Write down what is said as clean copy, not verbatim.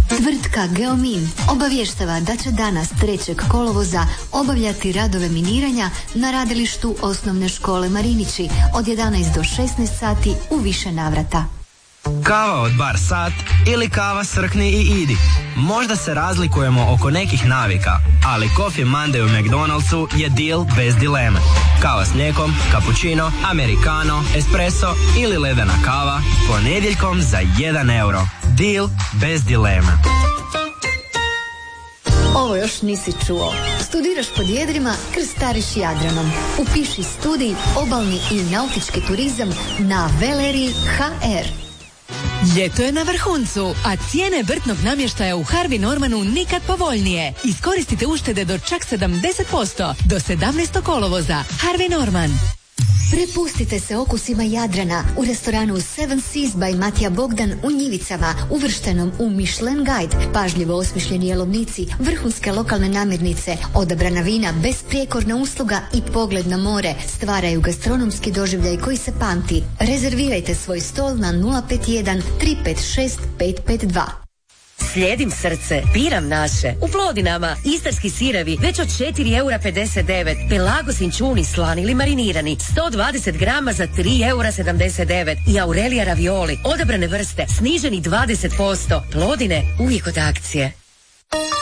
Tvrtka Geomin obavještava da će danas 3. kolovoza obavljati radove miniranja na radilištu osnovne škole Marinići od 11 do 16 sati u više navrata. Kava od Bar Sat ili kava Srkni i Idi. Možda se razlikujemo oko nekih navika, ali Coffee Monday u McDonald'su je deal bez dileme. Kava s mlijekom, cappuccino, americano, espresso ili ledena kava ponedjeljkom za 1 euro. Deal bez dileme. Ovo još nisi čuo. Studiraš pod jedrima, krstariš Jadranom. Upiši studij obalni i nautički turizam na Veleriji HR. Ljeto je na vrhuncu, a cijene vrtnog namještaja u Harvey Normanu nikad povoljnije. Iskoristite uštede do čak 70% do 17. kolovoza. Harvey Norman. Prepustite se okusima Jadrana u restoranu Seven Seas by Matija Bogdan u Njivicama, uvrštenom u Michelin Guide. Pažljivo osmišljeni jelovnici, vrhunske lokalne namirnice, odabrana vina, besprijekorna usluga i pogled na more stvaraju gastronomski doživljaj koji se pamti. Rezervirajte svoj stol na 051 356 552. Slijedim srce, biram naše. U Plodinama istarski sirevi već od 4,59 €. Pelagos inčuni slani ili marinirani 120 grama za 3,79 € i Aurelija ravioli odabrane vrste sniženi 20%. Plodine uvijek od akcije.